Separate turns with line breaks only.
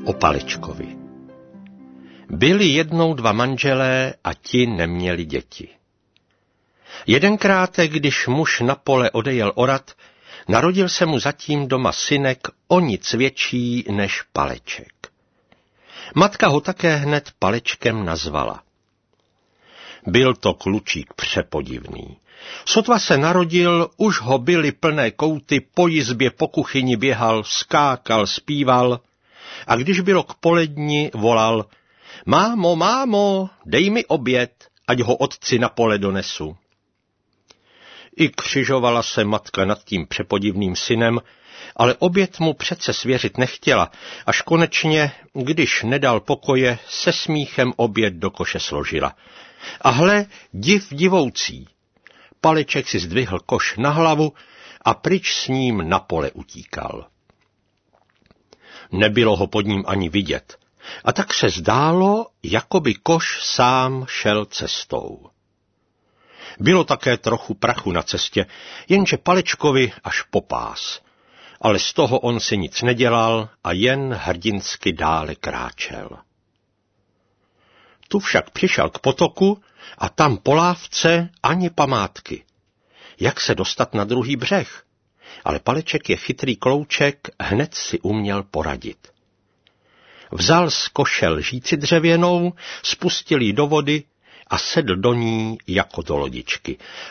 O Palečkovi. Byli jednou dva manželé a ti neměli děti. Jedenkrát, když muž na pole odejel orat, narodil se mu zatím doma synek o nic větší než Paleček. Matka ho také hned Palečkem nazvala. Byl to klučík přepodivný. Sotva se narodil, už ho byly plné kouty, po jizbě, po kuchyni běhal, skákal, zpíval a když bylo k poledni, volal: Mámo, mámo, dej mi oběd, ať ho otci na pole donesu. I křižovala se matka nad tím přepodivným synem, ale oběd mu přece svěřit nechtěla, až konečně, když nedal pokoje, se smíchem oběd do koše složila. A hle, div divoucí. Paleček si zdvihl koš na hlavu a pryč s ním na pole utíkal. Nebylo ho pod ním ani vidět, a tak se zdálo, jako by koš sám šel cestou. Bylo také trochu prachu na cestě, jenže Palečkovi až po pás, ale z toho on si nic nedělal a jen hrdinsky dále kráčel. Tu však přišel k potoku a tam po lávce ani památky. Jak se dostat na druhý břeh? Ale Paleček je chytrý klouček, hned si uměl poradit. Vzal z koše lžíci dřevěnou, spustil ji do vody a sedl do ní jako do lodičky.